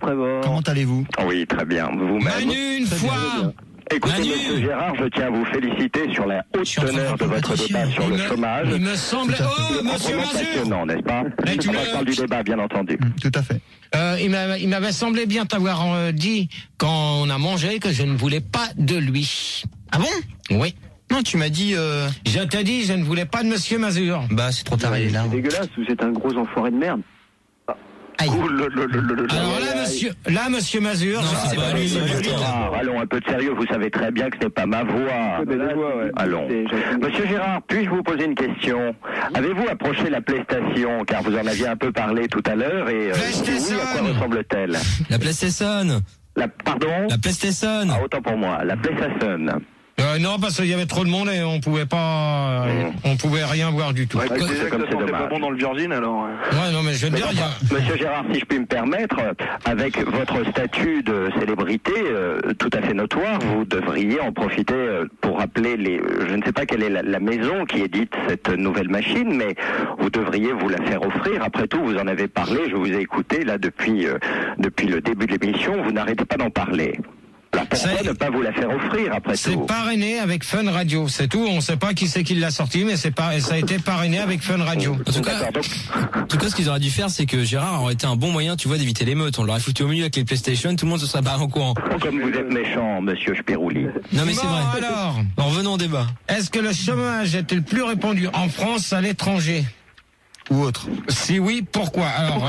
Comment allez-vous? Oui, très bien. Vous-même? Manu, une fois. Écoutez, Manu. monsieur Gérard, je tiens à vous féliciter sur la haute teneur de votre débat sur le chômage. Il me semble... Oh, monsieur Mazur. Passionnant, n'est-ce pas? Mais tu On parle du débat, bien entendu. Tout à fait. Il m'avait semblé bien t'avoir dit, quand on a mangé, que je ne voulais pas de lui. Ah bon? Oui. Non, tu m'as dit... Je t'ai dit, je ne voulais pas de monsieur Mazur. Bah, c'est trop tard, il est là. C'est dégueulasse, vous êtes un gros enfoiré de merde. Aïe. Alors là, monsieur Mazur... Non, c'est pas lui. Allons, un peu de sérieux, vous savez très bien que ce n'est pas ma voix. Allons. Monsieur Gérard, puis-je vous poser une question? Avez-vous approché la PlayStation, car vous en aviez un peu parlé tout à l'heure, et si oui, à quoi ressemble-t-elle? La PlayStation. Pardon? La PlayStation. Ah, autant pour moi, la PlayStation. Non, parce qu'il y avait trop de monde et on pouvait pas, on pouvait rien voir du tout. Ouais, c'est comme c'est dommage. Pas bon dans le Virgin, alors. Ouais, non, mais je veux dire, il y a... Monsieur Gérard, si je puis me permettre, avec votre statut de célébrité tout à fait notoire, vous devriez en profiter pour rappeler je ne sais pas quelle est la maison qui édite cette nouvelle machine, mais vous devriez vous la faire offrir. Après tout, vous en avez parlé, je vous ai écouté là depuis le début de l'émission, vous n'arrêtez pas d'en parler. Alors pourquoi ne pas vous la faire offrir après tout? C'est parrainé avec Fun Radio, c'est tout. On ne sait pas qui c'est qui l'a sorti, mais ça a été parrainé avec Fun Radio. En tout cas, ce qu'ils auraient dû faire, c'est que Gérard aurait été un bon moyen, tu vois, d'éviter l'émeute. On l'aurait foutu au milieu avec les PlayStation, tout le monde se serait barré au courant. Comme vous êtes méchant, monsieur Spirouli. Non mais c'est vrai. Alors, Revenons au débat. est-ce que le chômage est le plus répandu en France, à l'étranger? Ou autre? Si oui, pourquoi? Alors,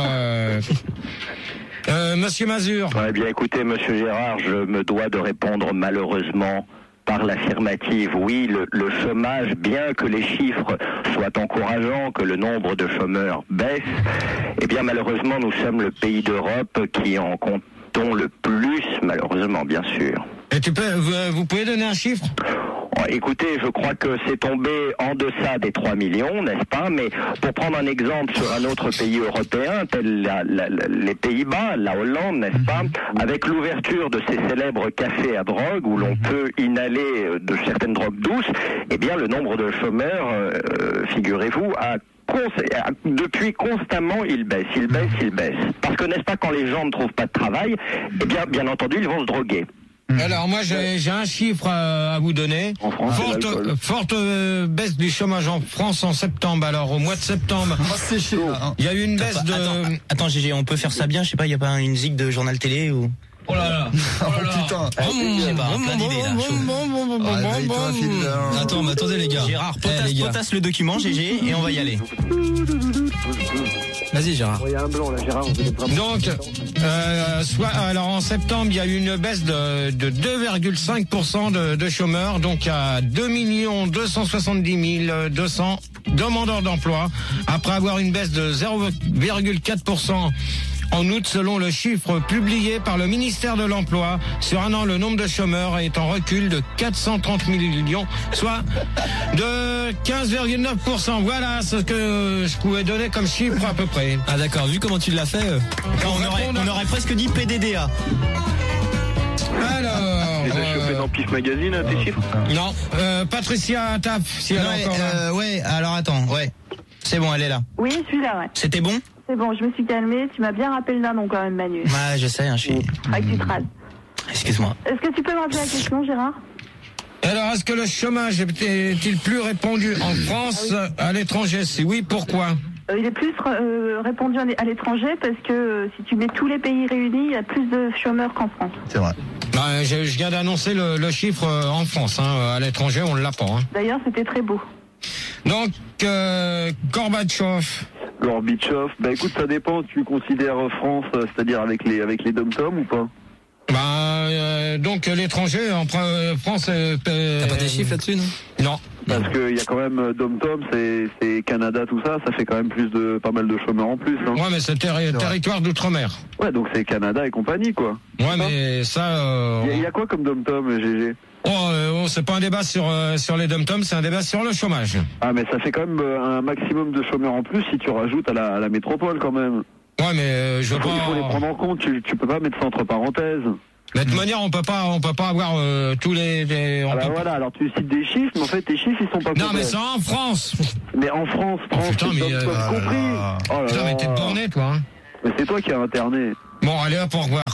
monsieur Mazur. Eh bien, écoutez, monsieur Gérard, je me dois de répondre malheureusement par l'affirmative. Oui, le chômage, bien que les chiffres soient encourageants, que le nombre de chômeurs baisse, eh bien, malheureusement, nous sommes le pays d'Europe qui en comptons le plus, malheureusement, bien sûr. Et vous pouvez donner un chiffre? Écoutez, je crois que c'est tombé en deçà des 3 millions, n'est-ce pas? Mais pour prendre un exemple sur un autre pays européen, tel les Pays-Bas, la Hollande, n'est-ce pas? Avec l'ouverture de ces célèbres cafés à drogue où l'on peut inhaler de certaines drogues douces, eh bien le nombre de chômeurs, figurez-vous, depuis constamment, il baisse. Parce que n'est-ce pas, quand les gens ne trouvent pas de travail, eh bien entendu, ils vont se droguer. Alors moi j'ai un chiffre à vous donner. En France, forte baisse du chômage en France en septembre. Alors au mois de septembre, il y a eu une baisse de... Attends, GG, on peut faire ça bien? Je sais pas, il y a pas une zig de journal télé ou... Oh là là. Putain. Attends, mais attendez les gars. Gérard, potasse le document, GG, et on va y aller. Vas-y Gérard. Il y a un blanc là, Gérard. Donc, alors en septembre, il y a eu une baisse de 2,5% de chômeurs, donc à 2 270 200 demandeurs d'emploi, après avoir une baisse de 0,4% en août, selon le chiffre publié par le ministère de l'Emploi. Sur un an, le nombre de chômeurs est en recul de 430 millions, soit de 15,9%. Voilà ce que je pouvais donner comme chiffre à peu près. Ah d'accord, vu comment tu l'as fait, on aurait presque dit PDDA. Alors... Tu les as chopés dans Pif Magazine, tes chiffres? Non, Patricia Taf, si elle est encore là. Ouais, alors attends, ouais. C'est bon, elle est là. Oui, je suis là, ouais. C'était bon? C'est bon, je me suis calmée. Tu m'as bien rappelé le nom quand même, Manu. Ouais, je sais, je suis... Ah, que tu te rases. Excuse-moi. Est-ce que tu peux me rappeler la question, Gérard? Alors, est-ce que le chômage est-il plus répandu en France, à l'étranger? Si oui, pourquoi? Il est plus répandu à l'étranger parce que si tu mets tous les pays réunis, il y a plus de chômeurs qu'en France. C'est vrai. Je viens d'annoncer le chiffre en France. À l'étranger, on ne l'a pas. D'ailleurs, c'était très beau. Donc, Gorbatchev. Gorbatchev, bah écoute, ça dépend. Tu considères France, c'est-à-dire avec les dom-toms ou pas? Donc l'étranger en France. T'as pas des chiffres là-dessus, non? Non. Parce qu'il y a quand même dom-tom, c'est Canada, tout ça, ça fait quand même pas mal de chômeurs en plus. Hein. Ouais, mais c'est territoire d'outre-mer. Ouais, donc c'est Canada et compagnie, quoi. Ouais, mais ça. Il y a quoi comme dom-tom, GG? C'est pas un débat sur les dom-toms, c'est un débat sur le chômage. Ah, mais ça fait quand même un maximum de chômeurs en plus si tu rajoutes à la métropole quand même. Ouais, mais je veux pas. Il faut les prendre en compte. Tu peux pas mettre ça entre parenthèses. De toute manière, on peut pas avoir tous les. Voilà. Alors tu cites des chiffres, mais en fait tes chiffres ils sont pas. Non, mais c'est en France. Mais en France, putain, mais compris. Putain, mais t'es borné, toi. Mais c'est toi qui as interné. Bon, allez hop, au revoir.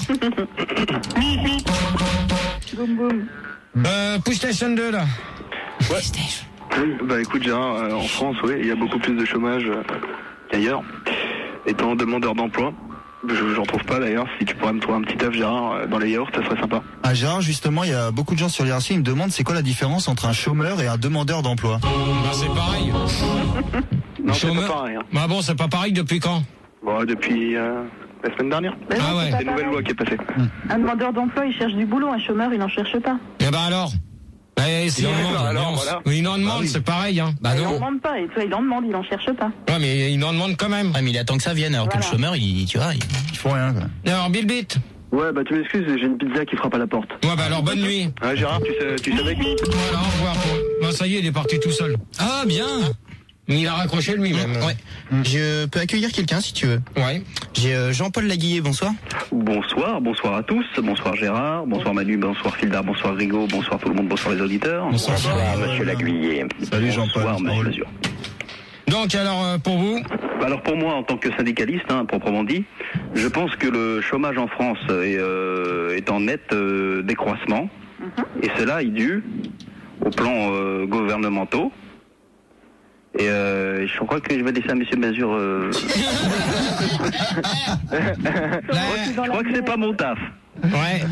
Boum boum. PlayStation 2 là. Oui, bah écoute Gérard, en France, oui, il y a beaucoup plus de chômage qu'ailleurs. Étant demandeur d'emploi, j'en trouve pas d'ailleurs. Si tu pourrais me trouver un petit œuf, Gérard, dans les yaourts, ça serait sympa. Ah, Gérard, justement, il y a beaucoup de gens sur l'IRC, ils me demandent c'est quoi la différence entre un chômeur et un demandeur d'emploi. Bah, c'est pareil. Non, c'est Chômeur. pas pareil. Hein. Bah bon, c'est pas pareil depuis quand? Bon, depuis la semaine dernière. Mais non, Ah ouais. c'est C'est pas une nouvelle pareil. loi qui est passée. Un demandeur d'emploi, il cherche du boulot. Un chômeur, il n'en cherche pas. Eh ben alors. Si Il en on demande, demande, alors, non, voilà. il en demande, oui. c'est pareil, hein. Bah Il n'en non. demande pas. Et toi, il en demande, il n'en cherche pas. Ouais, mais il en demande quand même. Ah, mais il attend que ça vienne, alors que Voilà. le chômeur, tu vois, Ils font rien, quoi. Alors, Bill Beat. Ouais, bah tu m'excuses, j'ai une pizza qui frappe à la porte. Ouais, bah alors, bonne nuit. Ouais, Gérard, tu savais qui? Voilà, au revoir. Bah, ça y est, il est parti tout seul. Ah, bien. Il a raccroché lui-même. Ouais. Je peux accueillir quelqu'un si tu veux. Ouais. J'ai Jean-Paul Laguillet, bonsoir. Bonsoir à tous, bonsoir Gérard, bonsoir Manu, bonsoir Fildar, bonsoir Rigaud, bonsoir tout le monde, bonsoir les auditeurs. Bonsoir. Monsieur Laguillet. Salut Jean-Paul. Bonsoir Monsieur Mazur. Donc, alors, pour vous? Alors pour moi, en tant que syndicaliste, proprement dit, je pense que le chômage en France est en net décroissement, et cela est dû aux plans gouvernementaux. Et je crois que je vais laisser à Monsieur Mazur. Je crois que c'est pas mon taf. Ouais.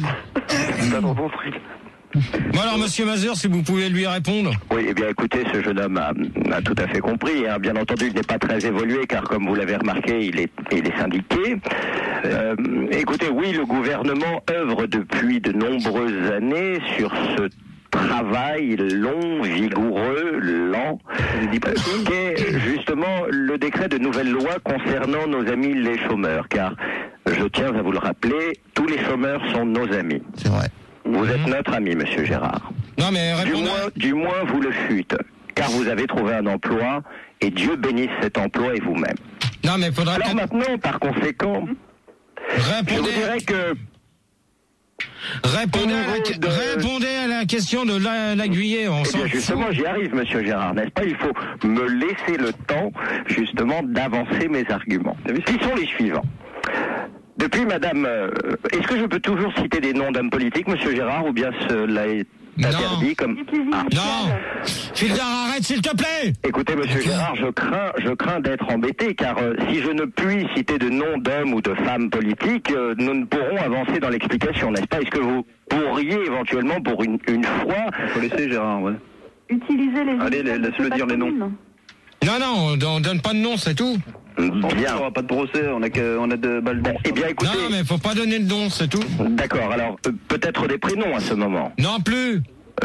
Bon alors, monsieur Mazur, si vous pouvez lui répondre. Oui, eh bien écoutez, ce jeune homme a tout à fait compris. Hein. Bien entendu, il n'est pas très évolué, car comme vous l'avez remarqué, il est syndiqué. Écoutez, oui, le gouvernement œuvre depuis de nombreuses années sur ce travail long, vigoureux, lent, qu'est justement le décret de nouvelle loi concernant nos amis les chômeurs, car je tiens à vous le rappeler, tous les chômeurs sont nos amis. C'est vrai. Vous êtes notre ami, monsieur Gérard. Non, mais répondez. Du moins, vous le fûtes, car vous avez trouvé un emploi, et Dieu bénisse cet emploi et vous-même. Non, mais faudrait Alors peut-être maintenant, par conséquent, je vous répondre. dirais que Répondez à la question de Laguillet. On eh s'en bien, fout. justement, j'y arrive, monsieur Gérard, n'est-ce pas? Il faut me laisser le temps, justement, d'avancer mes arguments. Qui sont les suivants? Depuis, madame, est-ce que je peux toujours citer des noms d'hommes politiques, monsieur Gérard, ou bien cela est interdit comme... Dites les Ah. Non. Fildar, arrête, s'il te plaît. Écoutez, monsieur Gérard, je crains d'être embêté, car si je ne puis citer de noms d'hommes ou de femmes politiques, nous ne pourrons avancer dans l'explication, n'est-ce pas? Est-ce que vous pourriez éventuellement, pour une fois... Faut laisser Gérard, ouais. Utilisez les... Allez, laisse-le dire les noms. Non, on donne pas de nom, c'est tout. Il n'y Bien. aura pas de procès, on a deux balles Bon, d'or. eh bien, écoutez... Non, mais faut pas donner de nom, c'est tout. D'accord, alors, peut-être des prénoms à ce moment. Non plus.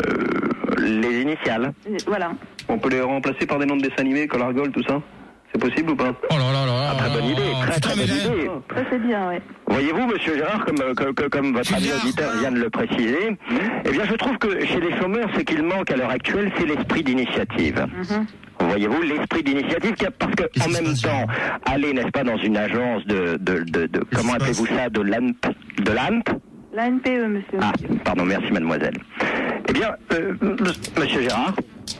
Les initiales. Voilà. On peut les remplacer par des noms de dessins animés, Collargol, tout ça. C'est possible ou pas? Oh là là là. Ah, très bonne idée, très Putain, très mais bonne là- idée. Ça, c'est bien, ouais. Voyez-vous, monsieur Gérard, comme votre ami Gérard. auditeur vient de le préciser, eh bien, je trouve que chez les chômeurs, ce qu'il manque à l'heure actuelle, c'est l'esprit d'initiative. Voyez-vous, l'esprit d'initiative, parce que Qu'est-ce en qui se même passe, temps, aller, n'est-ce pas, dans une agence de comment qui se appelez-vous ça, de l'ANP? La NPE, monsieur. Ah, pardon, merci mademoiselle. Eh bien, monsieur Gérard,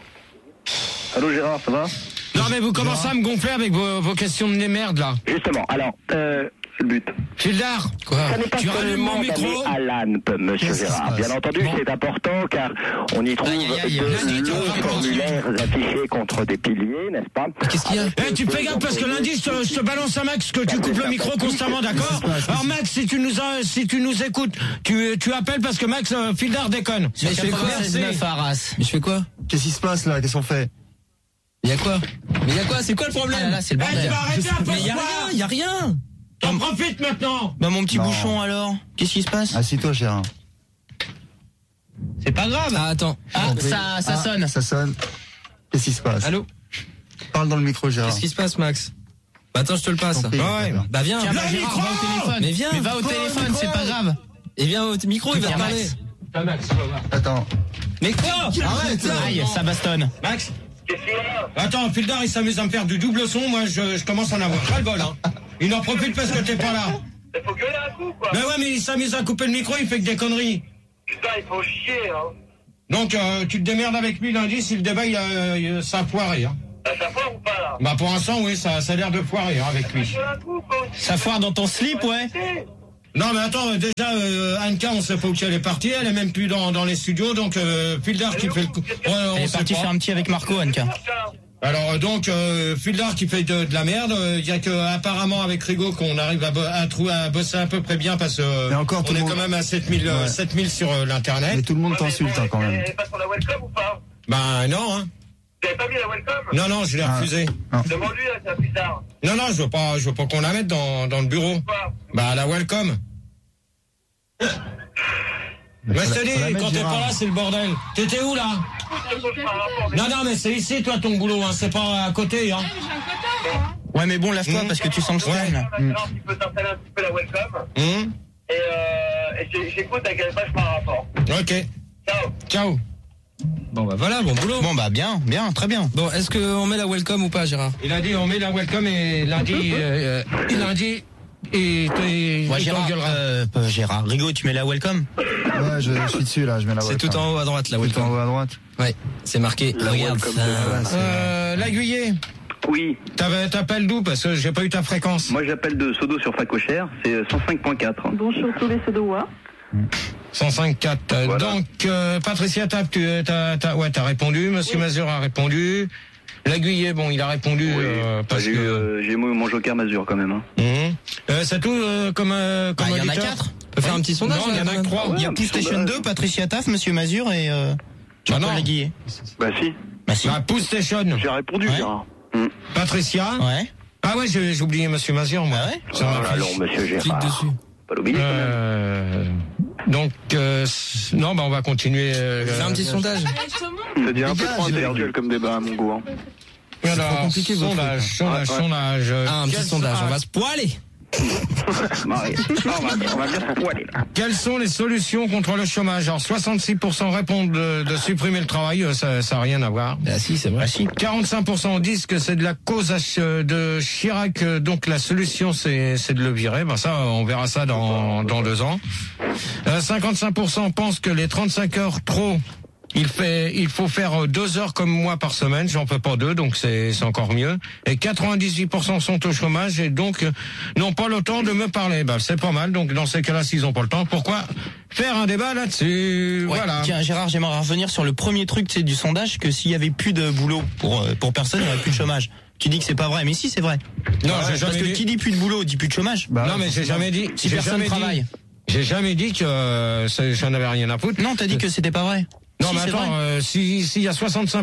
Allô Gérard, ça va? Non, mais vous commencez à me gonfler avec vos questions de merde là. justement, alors, C'est le but. Fildar. ça n'est pas Tu rallumes seulement mon micro. d'aller à l'ANP, monsieur Qu'est-ce qui se Gérard. passe? Bien entendu, Bon. c'est important car on y trouve Aïe, aïe, aïe. Lundi, de tu longs vas voir. formulaires affichés contre des piliers, n'est-ce pas? Qu'est-ce qu'il y a? Eh, tu fais gaffe parce que lundi, je te balance un Max que tu coupes le micro constamment, d'accord? Alors Max, si tu nous écoutes, tu appelles parce que Max, Fildar déconne. Mais je fais quoi? Merci. Arras. Mais je fais quoi? Qu'est-ce qui se passe là? Qu'est-ce qu'on fait? Mais y a quoi? Mais y a quoi? C'est quoi le problème? Ah là là, c'est le Eh, tu bordel. vas arrêter un peu Mais y a de rien, voir. y a rien. T'en profites maintenant. Bah mon petit Non. bouchon alors, qu'est-ce qui se passe? Assis-toi, Gérard. C'est pas grave. Ah, attends. Ah, ça sonne. Ça sonne. Qu'est-ce qui se passe? Allô? Parle dans le micro, Gérard. Qu'est-ce qui se passe, Max? Bah attends, je te le passe. Je t'en prie, Ouais. d'accord. Bah viens. Le Bah, Gérard, micro. va au téléphone. Mais viens. Mais va au téléphone, c'est pas grave. Et viens au micro, il va te Viens, parler. Max. Attends. Mais quoi? Arrête. Aïe, ça bastonne. Max. Attends, Fildar, il s'amuse à me faire du double son. Moi, je commence à en avoir ras le bol, hein. Il en profite parce que t'es pas là. Il faut gueuler un coup, quoi. Mais ouais, mais il s'amuse à couper le micro, il fait que des conneries. Putain, il faut chier, hein. Donc, tu te démerdes avec lui lundi si le débat, ça a foiré, hein. Ça foire ou pas, là? Bah, pour l'instant, oui, ça a l'air de foirer, hein, avec lui. Gueule un coup, quoi. Ça foire dans ton slip, ouais. Non, mais attends, déjà, Anka, on sait pas où elle est partie, elle est même plus dans les studios, donc Fildar qui fait le coup. Elle est partie faire un petit avec Marco, Anka. Alors donc Fildar qui fait de la merde, il y a que apparemment avec Rigaud qu'on arrive à bosser à peu près bien parce que encore, on est quand même à 7000 sur l'internet. Mais tout le monde t'insulte quand même. Elle est pas sur la welcome ou pas? Ben non, hein. Vous avez pas mis la welcome? Non, je l'ai refusé. Demande-lui à ta Fildar. Non, je veux pas qu'on la mette dans le bureau. Bah la welcome. Mais je te dis, quand t'es pas là, c'est le bordel. T'étais où là? Non, mais c'est ici, toi, ton boulot, hein. C'est pas à côté, hein. Ouais, mais bon, lâche-toi parce que tu sens le stern, là. Tu peux t'installer un petit peu la welcome. Et j'écoute à quelle page par rapport. Ok. Ciao. Bon bah voilà, bon boulot. Bon bah bien, très bien. Bon, est-ce qu'on met la welcome ou pas, Gérard? Il a dit on met la welcome et lundi, et Ouais, Gérard, Rigaud, tu mets la welcome? Ouais, je suis dessus là, je mets la welcome. C'est tout en haut à droite, la Tout en welcome. haut à droite. Ouais, c'est marqué. Regarde ça. L'Aiguillé. Oui. T'appelles d'où? Parce que j'ai pas eu ta fréquence. Moi, j'appelle de Sodo sur Facochère, c'est 105.4. Bonjour tous les Sodois. 105.4. Voilà. Donc, Patricia, t'as répondu. Monsieur Mazur a répondu. L'Aiguillé, bon, il a répondu. Oui. Parce que J'ai mon joker Mazur quand même. Hein. c'est tout comme Il y en a auditeur. 4. On peut faire un petit sondage. Non, il y en a que 3. Il y a Pouce Station 2, Patricia Taff, Monsieur Mazur et Jean-Paul Laguillet. Bah si. Bah si. Pouce Station. J'ai répondu, Ouais. Gérard. Patricia. Ouais. Ah ouais, j'ai oublié Monsieur Mazur, moi. Ah ouais Sur ma fiche. Alors, monsieur Clique Gérard. dessus. Pas l'oublier quand même. Donc, non, bah on va continuer. Faire un petit sondage. Ça devient un peu trop intellectuel comme débat à mon goût. Hein. Alors, trop compliqué, votre sondage. Ah, un petit sondage, on va se poiler. Marie. On va bien se poiler là. Quelles sont les solutions contre le chômage? Alors, 66% répondent de supprimer le travail, ça n'a rien à voir. Ah si, c'est vrai. 45% disent que c'est de la cause de Chirac, donc la solution c'est de le virer. Ben ça, on verra ça dans 2 ans. 55% pensent que les 35 heures trop, il faut faire 2 heures comme moi par semaine, j'en fais pas 2, donc c'est encore mieux. Et 98% sont au chômage et donc n'ont pas le temps de me parler. Ben, c'est pas mal, donc dans ces cas-là, s'ils ont pas le temps, pourquoi faire un débat là-dessus? Ouais. Voilà. Tiens, Gérard, j'aimerais revenir sur le premier truc, tu sais, du sondage, que s'il y avait plus de boulot pour personne, il n'y aurait plus de chômage. Tu dis que c'est pas vrai, mais si, c'est vrai. Non, j'ai Parce jamais que dit. qui dit plus de boulot, dit plus de chômage. Bah, Non, mais j'ai jamais dit. Si j'ai personne jamais travaille. dit- J'ai jamais dit que j'en avais rien à foutre. Non, t'as dit que c'était pas vrai. Non, Si, mais c'est attends, vrai. s'il y a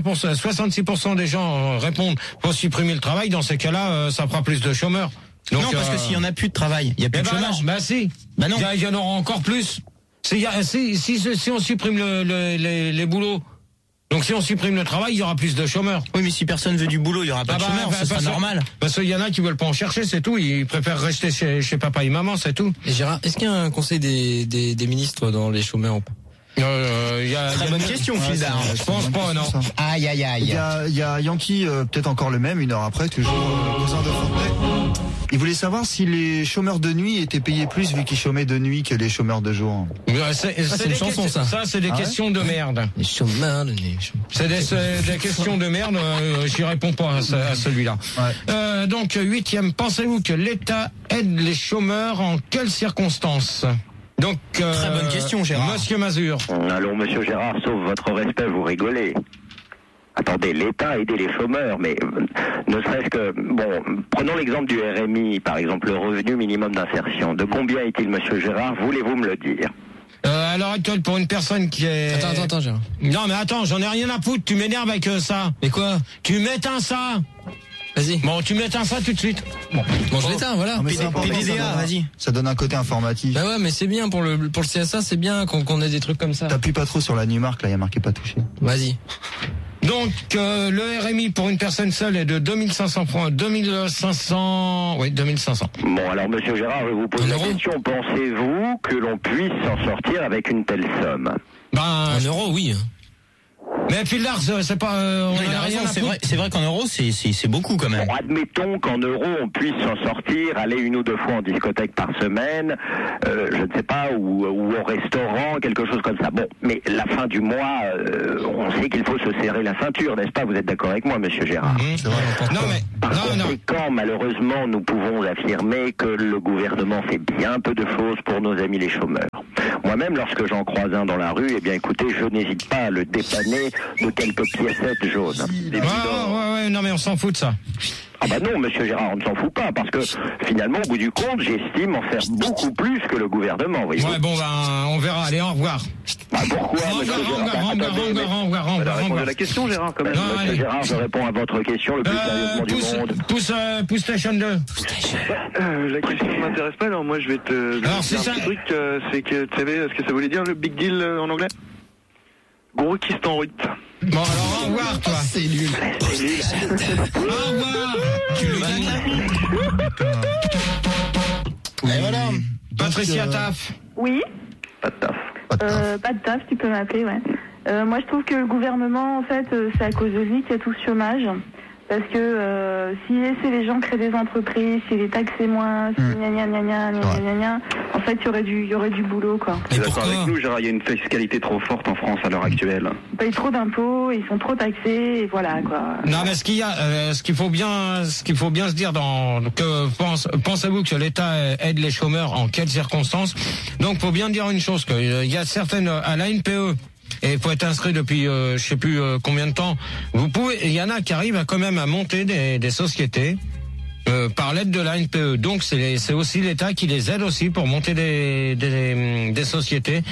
66% des gens répondent pour supprimer le travail, dans ces cas-là, ça fera plus de chômeurs. Donc, Non, parce que s'il y en a plus de travail, il y a plus eh de ben chômage. non, bah si. Bah non. Il y en aura encore plus. Si on supprime les boulots, donc si on supprime le travail, il y aura plus de chômeurs. Oui, mais si personne veut du boulot, il y aura pas de chômeurs, ce sera normal. Parce qu'il y en a qui veulent pas en chercher, c'est tout. Ils préfèrent rester chez papa et maman, c'est tout. Et Gérard, est-ce qu'il y a un conseil des ministres dans les chômeurs ou pas? Très bonne question, Fildar. Je pense pas, non. Aïe, aïe, Il aïe. y a Yankee, peut-être encore le même, 1 heure après, toujours cousin de Fontenay. Il voulait savoir si les chômeurs de nuit étaient payés plus vu qu'ils chômaient de nuit que les chômeurs de jour. C'est une des chanson, questions- ça. c'est des Ah ouais questions de merde. Les chômeurs, C'est des questions de merde, j'y réponds pas à celui-là. Ouais. Donc, 8e, pensez-vous que l'État aide les chômeurs en quelles circonstances? Donc, Très bonne question, Gérard. Monsieur Mazur. Alors, monsieur Gérard, sauf votre respect, vous rigolez. Attendez, l'État a aidé les chômeurs, mais ne serait-ce que... Bon, prenons l'exemple du RMI, par exemple, le revenu minimum d'insertion. De combien est-il, monsieur Gérard? Voulez-vous me le dire? À l'heure actuelle, pour une personne qui est... Attends, Gérard. Non, mais attends, j'en ai rien à foutre, tu m'énerves avec ça. Mais quoi? Tu m'éteins ça. Vas-y. Bon, tu m'éteins ça tout de suite. Bon. Bon, je l'éteins, voilà. Non, mais c'est important, PDDA, ça donne- vas-y. Ça donne un côté informatif. Bah ouais, mais c'est bien pour le CSA, c'est bien qu'on ait des trucs comme ça. T'appuies pas trop sur la Numark, là, il y a marqué pas touché. Vas-y. Donc, le RMI pour une personne seule est de 2500 francs, 2500, oui, 2500. Bon, alors, monsieur Gérard, je vous pose Un la euro question. Pensez-vous que l'on puisse s'en sortir avec une telle somme? Ben, Un euro, oui. Mais puis là, c'est pas... on il a a rien raison, à c'est vrai qu'en euros, c'est beaucoup quand même. Bon, admettons qu'en euros, on puisse s'en sortir, aller 1 ou 2 fois en discothèque par semaine, je ne sais pas, ou au restaurant, quelque chose comme ça. Bon, mais la fin du mois, on sait qu'il faut se serrer la ceinture, n'est-ce pas? Vous êtes d'accord avec moi, monsieur Gérard? C'est vrai, Non, mais... Par conséquent, malheureusement, nous pouvons affirmer que le gouvernement fait bien peu de choses pour nos amis les chômeurs. Moi-même, lorsque j'en croise un dans la rue, eh bien écoutez, je n'hésite pas à le dépanner de quelques piécettes jaunes. Ouais, non mais on s'en fout de ça. Ah bah non, monsieur Gérard, on ne s'en fout pas, parce que finalement, au bout du compte, j'estime en faire beaucoup plus que le gouvernement, voyez-vous. Ouais, bon, on verra. Allez, au revoir. Bah pourquoi, monsieur Gérard? Au revoir. La question, Gérard, quand même. Non, Monsieur allez. Gérard, je réponds à votre question le plus sérieusement du monde. Pousse Station 2. La question ne m'intéresse pas, alors moi je vais te... Alors, c'est ça. Un petit truc, c'est que tu savais ce que ça voulait dire le big deal en anglais? Gros qui en route. Bon, alors, au revoir, toi. C'est nul. Au revoir. Tu le gagnes. Et voilà. Patricia Taff. Oui, Pas de taf. pas de taf, tu peux m'appeler, ouais. Moi, je trouve que le gouvernement, en fait, c'est à cause de lui qu'il y a tout ce chômage. Parce que si les gens créent des entreprises, si les taxaient moins, si en fait, il y aurait du boulot, quoi. Tu es Et d'accord pourquoi avec nous, Gérard? Il y a une fiscalité trop forte en France à l'heure actuelle. Ils payent trop d'impôts, ils sont trop taxés, et voilà, quoi. Non, mais ce qu'il faut bien se dire pensez-vous que l'État aide les chômeurs en quelles circonstances? Donc, faut bien dire une chose, qu'il y a certaines, à la NPE, et il faut être inscrit depuis je sais plus combien de temps. Il y en a qui arrivent à quand même à monter des sociétés par l'aide de la NPE. Donc c'est aussi l'État qui les aide aussi pour monter des sociétés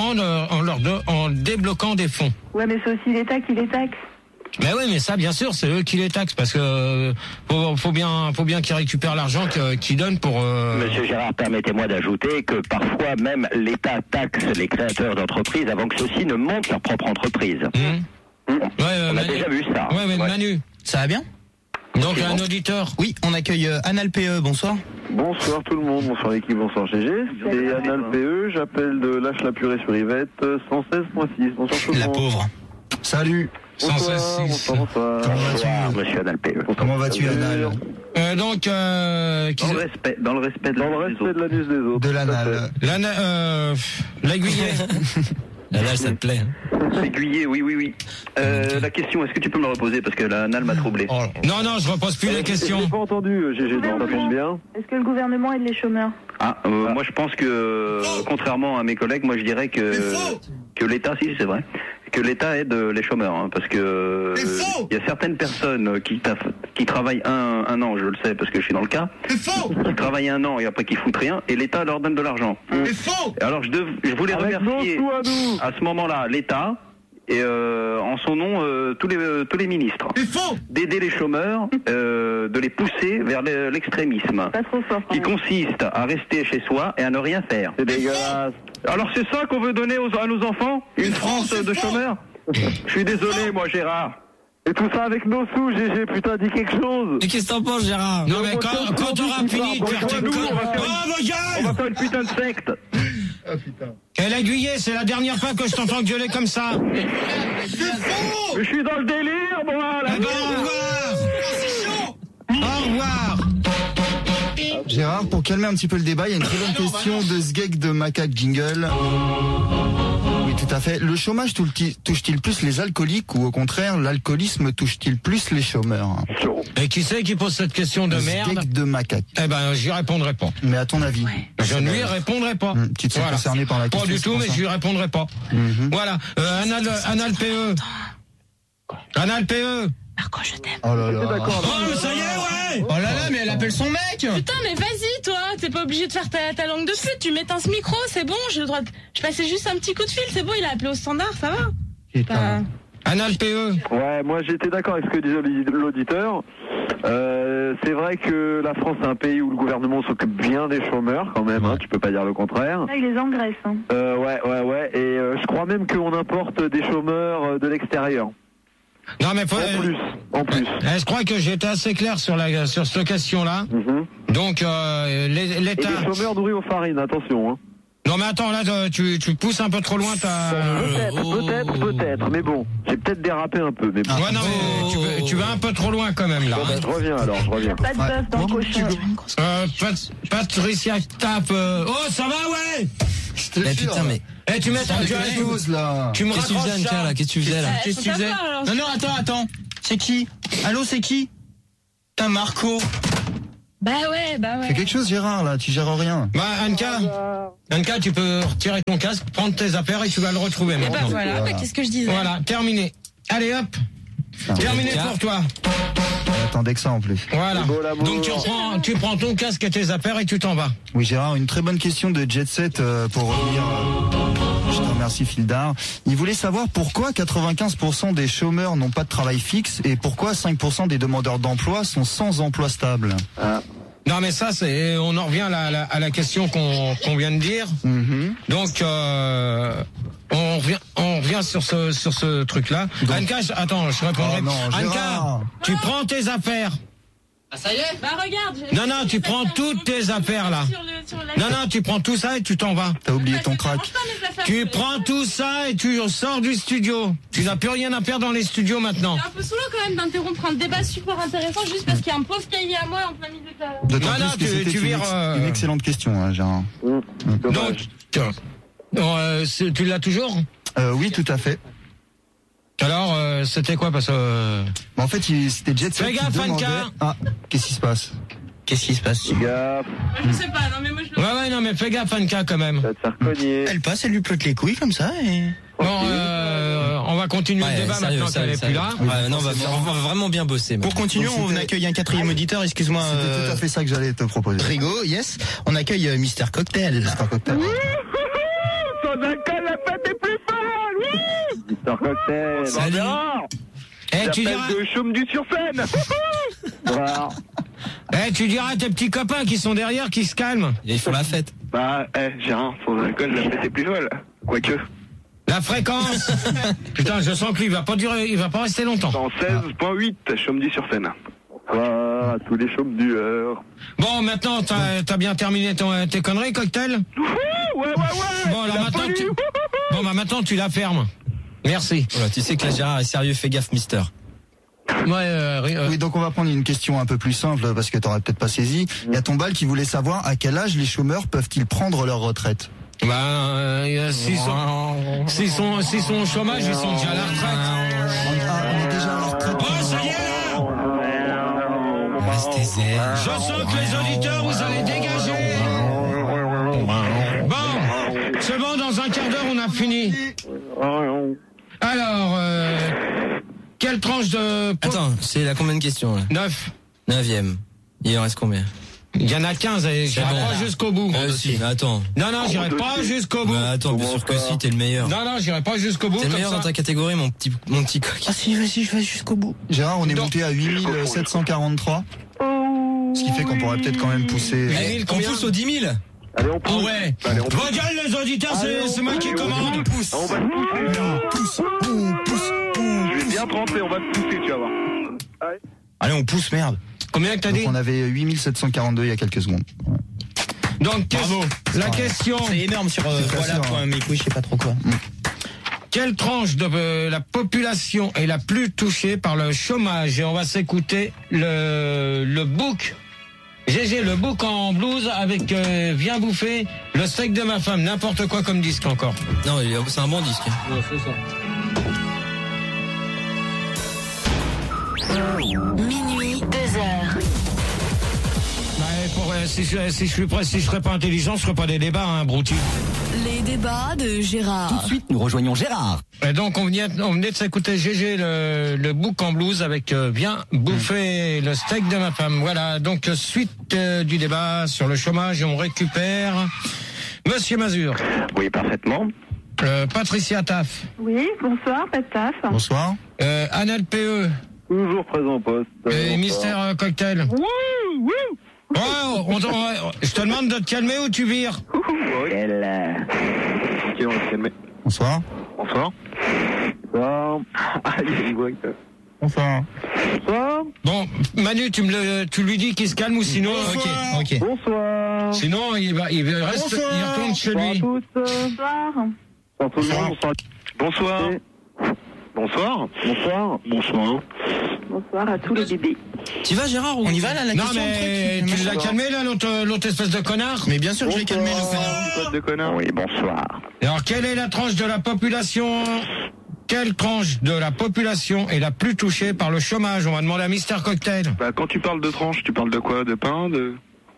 en débloquant des fonds. Ouais, mais c'est aussi l'État qui les taxe. Mais oui, mais ça, bien sûr, c'est eux qui les taxent parce que faut bien qu'ils récupèrent l'argent qu'ils donnent pour. Monsieur Gérard, permettez-moi d'ajouter que parfois même l'État taxe les créateurs d'entreprises avant que ceux-ci ne montent leur propre entreprise. Ouais, On a déjà vu ça. Ouais, mais Ouais. Manu. Ça va bien? Donc un auditeur. Oui, on accueille Anal PE, bonsoir. Bonsoir tout le monde, bonsoir l'équipe, bonsoir GG. C'est Anal PE, j'appelle de Lâche la purée sur Yvette, 116.6. Bonsoir tout le La monde. pauvre. Salut. Bonsoir, 116.6. bonsoir. Bonsoir, monsieur Adalpé. Comment vas-tu, Anal? Donc Dans le respect de Dans le respect de la news des autres. De l'anal. l'aiguillet. Là, ça te plaît. Aiguillé, oui. La question, est-ce que tu peux me la reposer? Parce que la NAL m'a troublé. Non, je repose plus les questions. J'ai pas entendu, GG, ça tombe bien. Est-ce que le gouvernement aide les chômeurs? Moi je pense que, contrairement à mes collègues, moi je dirais que l'État, si c'est vrai, que l'État aide les chômeurs, hein, parce que il y a certaines personnes qui travaillent un an, je le sais parce que je suis dans le cas, qui travaillent 1 an et après qui foutent rien, et l'État leur donne de l'argent. Et alors je voulais remercier à ce moment-là l'État. Et en son nom tous les ministres d'aider les chômeurs, de les pousser vers l'extrémisme Pas trop fort. qui consiste à rester chez soi et à ne rien faire. C'est dégueulasse. Alors c'est ça qu'on veut donner à nos enfants? Une France de chômeurs? Je suis désolé moi Gérard. Et tout ça avec nos sous, GG, putain, dis quelque chose. Et qu'est-ce que t'en penses, Gérard? Non, mais quand t'auras fini de faire tes nous, connes. on va faire Oh, vos On va gueules! faire une putain de secte. Et l'aiguillet, c'est la dernière fois que je t'entends gueuler comme ça. Mais je suis dans le délire moi là. Eh ben, au revoir! Au revoir! Gérard, pour calmer un petit peu le débat, il y a une très bonne question de Sgeg de Macaque Jingle. Oui, tout à fait. Le chômage touche-t-il plus les alcooliques ou au contraire, l'alcoolisme touche-t-il plus les chômeurs? Et qui c'est qui pose cette question de merde? Sgeg de Macaque. Eh ben, j'y répondrai pas. Mais à ton avis? Je ne lui répondrai pas. Tu te sens concerné par la question? Pas du tout, mais je lui répondrai pas. Voilà. Anal PE. Anal PE. Marco, je t'aime. Oh là là. Oh, ça y est, ouais! Oh là là, mais elle appelle son mec. Putain, mais vas-y, toi, t'es pas obligé de faire ta langue de pute, tu m'éteins ce micro, c'est bon, j'ai le droit de... Je passais juste un petit coup de fil, c'est bon, il a appelé au standard, ça va? Putain. Anal PE. Ouais, moi j'étais d'accord avec ce que disait l'auditeur. C'est vrai que la France c'est un pays où le gouvernement s'occupe bien des chômeurs quand même, hein, tu peux pas dire le contraire. Là, il les engraisse. Hein. Ouais. Et je crois même qu'on importe des chômeurs de l'extérieur. Non, mais faut... En plus. Je crois que j'étais assez clair sur cette question-là. Donc, Et l'État... des chômeurs nourris aux farines, attention. Hein. Non mais attends, là tu pousses un peu trop loin ta... Peut-être, mais bon, j'ai peut-être dérapé un peu. Mais bon. Ouais, non mais tu vas un peu trop loin quand même là. Bon, je reviens. Pas de bœuf dans le cochon. Patricia tape... Oh ça va ouais. Mais putain mais... Eh, tu mets quelque chose là. Tu me raccroches là. Qu'est-ce que tu faisais là? Qu'est-ce que tu faisais? Non, attends. C'est qui? Allô, c'est qui? T'as Marco. Bah ouais. Fais quelque chose, Gérard, là, tu gères rien. Bah, Anka, tu peux retirer ton casque, prendre tes affaires et tu vas le retrouver maintenant. Bah voilà, bah, qu'est-ce que je disais? Voilà, terminé. Allez hop, terminé pour toi. J'attendais que ça en plus. Voilà. Donc tu prends ton casque et tes affaires et tu t'en vas. Oui, Gérard, une très bonne question de Jet Set pour revenir. Je te remercie, Fildar. Il voulait savoir pourquoi 95% des chômeurs n'ont pas de travail fixe et pourquoi 5% des demandeurs d'emploi sont sans emploi stable. Non mais ça on en revient à la question qu'on vient de dire. Donc on revient sur ce truc là. Anka, attends, je répondrai. Anka, tu prends tes affaires. Ah ça y est. Bah regarde. Non, tu prends toutes tes affaires là. Non, tu prends tout ça et tu t'en vas. T'as oublié ton crack. Tu prends tout ça et tu sors du studio. Tu n'as plus rien à faire dans les studios maintenant. C'est un peu saoulant quand même d'interrompre un débat super intéressant juste parce qu'il y a un pauvre cahier à moi en plein milieu de la... Non, tu vires une excellente question, hein, Gérard. Donc, tu l'as toujours? Oui, tout à fait. Alors, c'était quoi parce que... En fait, c'était Jet Set. Fais gaffe, Anka. Ah, qu'est-ce qui se passe? Qu'est-ce qui se passe? Gaffe. Je sais pas, non mais moi je... Ouais, non mais fais gaffe, Anka quand même. Ça te faire cogner. Elle passe, elle lui plotte les couilles comme ça et... Bon, on va continuer le débat maintenant qu'elle est plus là. Non, on va vraiment bien bosser. Pour continuer, on accueille un quatrième auditeur, excuse-moi. C'était tout à fait ça que j'allais te proposer. Rigo, yes. On accueille Mister Cocktail. Mister Cocktail. Son alcool, la fête est plus folle. Oui. Mister Cocktail. Salut. Tu diras... de chaume du sur scène. Voilà. Tu diras à tes petits copains qui sont derrière qui se calment. Ils font la fête. Bah, Gérard, son alcool, la fête est plus folle. Quoique. La fréquence. Putain, je sens qu'il va pas rester longtemps. Dans 16.8, chaume du sur scène. Voilà, tous les chaumes du heure. Bon, maintenant, t'as bien terminé tes conneries, Cocktail? Ouais. Bon, alors maintenant, tu la fermes. Merci. Voilà, tu sais que là, Gérard est sérieux, fais gaffe, Mister. Oui, donc on va prendre une question un peu plus simple parce que t'aurais peut-être pas saisi. Il y a Tombal qui voulait savoir à quel âge les chômeurs peuvent-ils prendre leur retraite. S'ils sont au chômage, ils sont déjà à la retraite. On est déjà à la retraite. Oh, ça y est là. Restez zen. Je sens que les auditeurs, vous allez dégager. Bon, c'est bon, dans un quart d'heure, on a fini. Alors, quelle tranche de... Attends, c'est la combien de questions là? 9. 9e. Il en reste combien? Il y en a 15, et j'irai pas jusqu'au bout. Si, attends. Non, j'irai pas jusqu'au bout. Bah attends, bien sûr que si, t'es le meilleur. Non, j'irai pas jusqu'au bout. T'es le meilleur dans ta catégorie, mon petit coq. Ah si, vas-y, je vais jusqu'au bout. Gérard, on est monté à 8743. Ce qui fait qu'on pourrait peut-être quand même pousser... On pousse aux 10 000. Allez, on pousse. Ah ouais. Allez, on pousse. Regarde les auditeurs, c'est moi qui commande. On pousse. On va te pousser. Je vais bien te rentrer, on va te pousser, tu vas voir. Allez, on pousse, merde. Combien que t'as dit? On avait 8742 il y a quelques secondes. Ouais. Donc, la question... C'est énorme sur voilà.mes couilles, je sais pas trop quoi. Quelle tranche de la population est la plus touchée par le chômage? Et on va s'écouter le book. GG, le book en blues avec Viens bouffer le steak de ma femme. N'importe quoi comme disque encore. Non, c'est un bon disque. Ouais, c'est ça. Minuit, 2h. Si je serais pas intelligent, je ferais pas des débats, hein, brouti. Les débats de Gérard. Tout de suite, nous rejoignons Gérard. Et donc, on venait de s'écouter GG, le book en blues avec Viens bouffer le steak de ma femme. Voilà, donc suite du débat sur le chômage, on récupère Monsieur Mazur. Oui, parfaitement. Patricia Taff. Oui, bonsoir, Pat Taff. Bonsoir. Annelle PE. Toujours présent au poste. Et Mister Cocktail. Oui. Oh, je te demande de te calmer ou tu vires. Ok, on va se calmer. Bonsoir. Bonsoir. Ah, il y a une voix. Bonsoir. Bonsoir. Bon, Manu, tu lui dis qu'il se calme ou sinon... Ok. Bonsoir. Bonsoir. Sinon, il retourne chez lui. Bonsoir. Bonsoir tout le monde. Bonsoir. Bonsoir. Bonsoir. Bonsoir. Bonsoir à tous les bébés. Tu vas Gérard, on y va là, la Non question mais de truc. tu l'as calmé là, l'autre espèce de connard. Mais bien sûr que je l'ai calmé, le connard. Espèce de connard. Oui, bonsoir. Alors, quelle est la tranche de la population Quelle tranche de la population est la plus touchée par le chômage? On va demander à Mister Cocktail. Bah, quand tu parles de tranche, tu parles de quoi? De pain? De...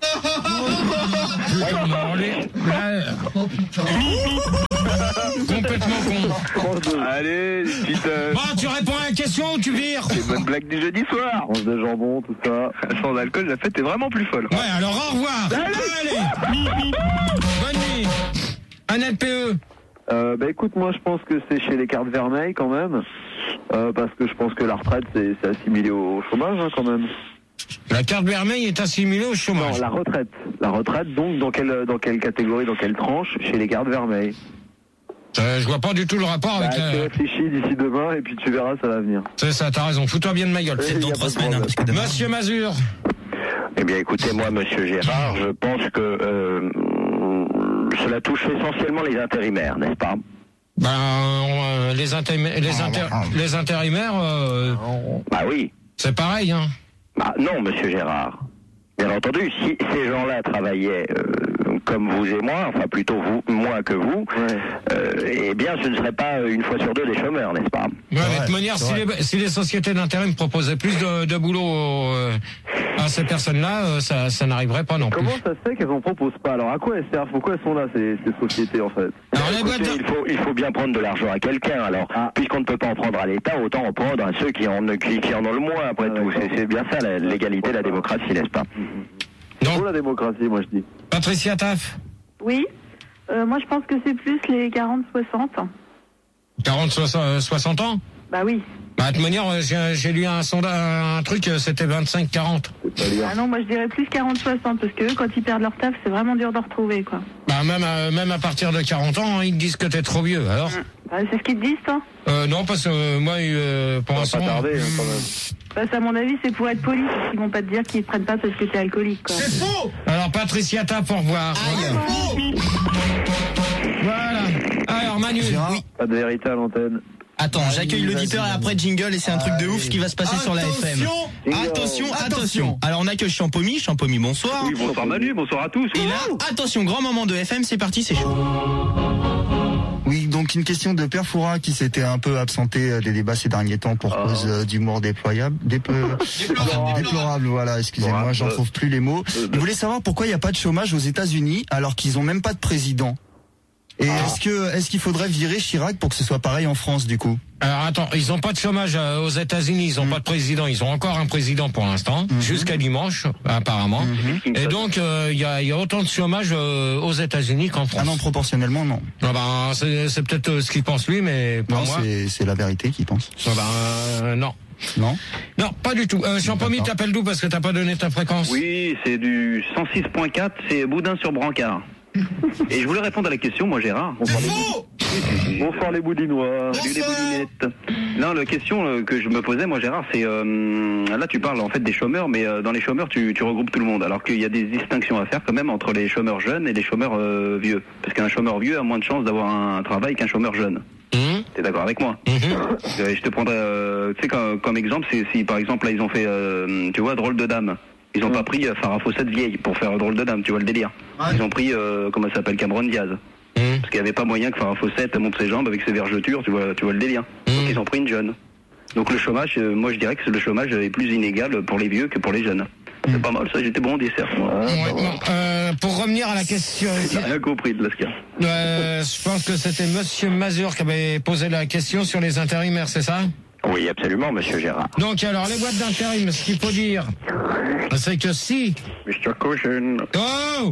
Complètement con. Allez, petite... Bon, tu réponds à la question ou tu vires? C'est une bonne blague du jeudi soir. Tranche de jambon, tout ça. Sans alcool, la fête est vraiment plus folle. Ouais, alors au revoir. Allez. Bonne nuit. Un LPE. Bah écoute, moi je pense que c'est chez les cartes vermeilles quand même. Parce que je pense que la retraite c'est assimilé au chômage quand même. La carte vermeille est assimilée au chômage. Non, la retraite. La retraite, donc, dans quelle catégorie, dans quelle tranche? Chez les cartes vermeilles. Je vois pas du tout le rapport avec... Tu réfléchis d'ici demain et puis tu verras, ça va venir. C'est ça, t'as raison. Fous-toi bien de ma gueule. C'est dans 3 semaines, hein, parce que demain... Monsieur Mazur. Eh bien, écoutez, moi, monsieur Gérard, je pense que cela touche essentiellement les intérimaires, n'est-ce pas? Ben, les intérimaires... Bah oui. C'est pareil, hein. Bah non, monsieur Gérard. Bien entendu, si ces gens-là travaillaient comme vous et moi, enfin plutôt vous, moins que vous, eh bien ce ne serait pas une fois sur deux des chômeurs, n'est-ce pas? Ouais, de toute manière, si les sociétés d'intérim proposaient plus de boulot à ces personnes-là, ça n'arriverait pas non plus. Comment ça se fait qu'elles en proposent pas? Alors à quoi elles servent? Pourquoi elles sont là ces sociétés en fait? Alors, écoutez, il faut bien prendre de l'argent à quelqu'un. Alors, puisqu'on ne peut pas en prendre à l'État, autant en prendre à ceux qui en ont le moins, après tout. C'est bien ça, l'égalité, la démocratie, n'est-ce pas? Pour la démocratie, moi je dis. Patricia Taff. Oui. Moi, je pense que c'est plus les 40-60. 40-60 ans? Bah oui. Bah, de toute manière, j'ai lu un truc, c'était 25-40. Ah non, moi je dirais plus 40-60, parce que eux, quand ils perdent leur taf, c'est vraiment dur de retrouver, quoi. Bah, même à partir de 40 ans, ils te disent que t'es trop vieux, alors? Bah, c'est ce qu'ils te disent, toi? Non, parce que moi, pour l'instant... Pas tarder, quand même. Bah, à mon avis, c'est pour être poli, parce qu'ils vont pas te dire qu'ils te prennent pas parce que t'es alcoolique, quoi. C'est faux! Alors, Patricia Taff, au revoir. Voilà. Alors, Manu. Oui. Pas de vérité à l'antenne. Attends, j'accueille l'auditeur et après jingle et c'est un truc de ouf ce qui va se passer sur la FM. Attention. Alors on accueille Champomy, bonsoir. Oui, bonsoir Manu, bonsoir à tous. Et là, attention, grand moment de FM, c'est parti, c'est chaud. Oui, donc une question de Père Fouras qui s'était un peu absenté des débats ces derniers temps pour cause d'humour déplorable, voilà, excusez-moi, j'en trouve plus les mots. Il voulait savoir pourquoi il n'y a pas de chômage aux États-Unis alors qu'ils ont même pas de président. Et est-ce qu'il faudrait virer Chirac pour que ce soit pareil en France du coup? Alors attends, ils ont pas de chômage aux États-Unis, ils ont pas de président, ils ont encore un président pour l'instant, jusqu'à dimanche apparemment. Et donc il y a autant de chômage aux États-Unis qu'en France. Ah non, proportionnellement non. Ah ben c'est peut-être ce qu'il pense lui, mais pour moi c'est la vérité qu'il pense. Ah ben non. Non, pas du tout. Champomy, t'appelles d'où parce que t'as pas donné ta fréquence? Oui, c'est du 106.4, c'est Boudin sur Brancard. Et je voulais répondre à la question, moi Gérard. Bonsoir les boudinois. Salut les boudinettes. Non, la question que je me posais, moi Gérard, c'est là tu parles en fait des chômeurs, mais dans les chômeurs tu regroupes tout le monde. Alors qu'il y a des distinctions à faire quand même entre les chômeurs jeunes et les chômeurs vieux. Parce qu'un chômeur vieux a moins de chances d'avoir un travail qu'un chômeur jeune. T'es d'accord avec moi? Je te prendrais, tu sais, comme exemple, si par exemple là ils ont fait, tu vois, Drôle de Dame. Ils ont pas pris Farah Fawcett vieille pour faire Drôle de Dame, tu vois le délire. Ils ont pris, comment ça s'appelle, Cameron Diaz. Parce qu'il n'y avait pas moyen que Farah Fawcett monte ses jambes avec ses vergetures, tu vois le délire. Donc ils ont pris une jeune. Donc le chômage, moi je dirais que le chômage est plus inégal pour les vieux que pour les jeunes. C'est pas mal ça, j'étais bon au dessert. Pour revenir à la question... J'ai rien compris de Lascar. Je pense que c'était Monsieur Mazur qui avait posé la question sur les intérimaires, c'est ça? Oui, absolument, monsieur Gérard. Donc alors, les boîtes d'intérim, ce qu'il faut dire, c'est que si... Mr. Caution. Oh,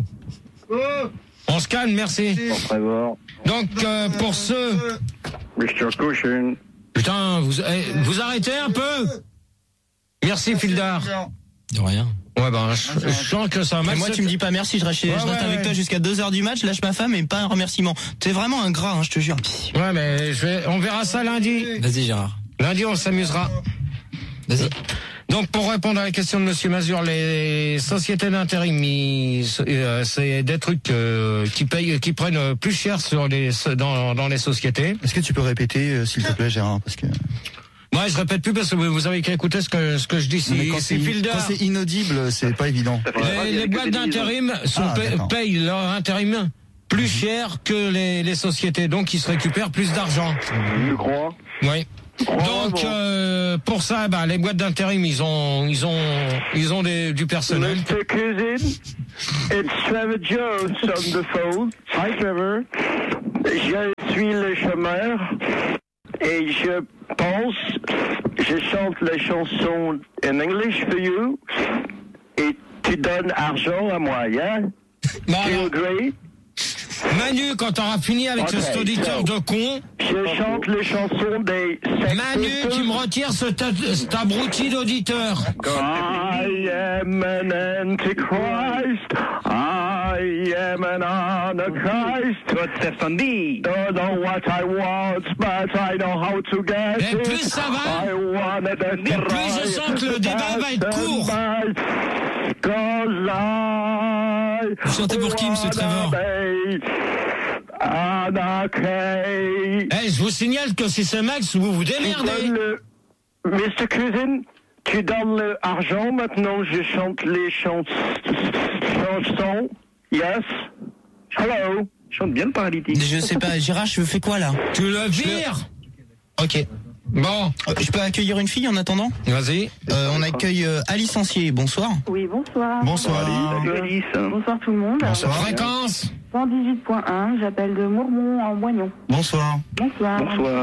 on se calme, merci. Donc, pour ceux... Mr. Caution. Putain, vous arrêtez un peu. Merci, Fildar. De rien. Ouais, ben, je sens que ça moi, tu me dis pas merci, je reste avec toi jusqu'à 2h du match, lâche ma femme et pas un remerciement. T'es vraiment un gras, je te jure. Ouais, mais on verra ça lundi. Vas-y, Gérard. Lundi, on s'amusera. Vas-y. Donc pour répondre à la question de Monsieur Mazur, les sociétés d'intérim, c'est des trucs qui prennent plus cher sur dans les sociétés. Est-ce que tu peux répéter, s'il te plaît, Gérard, parce que... Ouais, je répète plus parce que vous avez qu'à écouter ce que je dis. Quand c'est inaudible, c'est pas évident. Les boîtes d'intérim payent leur intérim plus cher que les sociétés, donc ils se récupèrent plus d'argent. Tu crois? Oui. Donc pour ça, les boîtes d'intérim, ils ont du personnel. Mr. Cousin, it's Trevor Jones on the phone. Hi Trevor. Je suis le chômeur et je chante les chansons in English for you et tu donnes argent à moi, yeah? Do you agree? Manu, quand t'auras fini avec cet auditeur de con... Je chante les chansons des... Manu, tu me retires cet abruti d'auditeur. I am an antichrist. I am an anarchist. Don't know what I want, but I know how to get it. Et plus ça va, et plus je sens que le débat va être court. Vous chantez pour qui, monsieur Trevor? Je vous signale que si c'est Max, vous vous démerdez. Mr. Cousin, tu donnes l'argent, maintenant je chante les chansons. Yes? Hello? Je chante bien le paralytique. Je sais pas, Gérard, je fais quoi là? Tu le vires? Ok. Bon. Je peux accueillir une fille en attendant? Vas-y. On accueille Alice Ancier, bonsoir. Oui, bonsoir. Bonsoir. Salut Alice. Bonsoir tout le monde. Bonsoir. Fréquence 118.1, j'appelle de Mourmont en Moignon. Bonsoir. Bonsoir.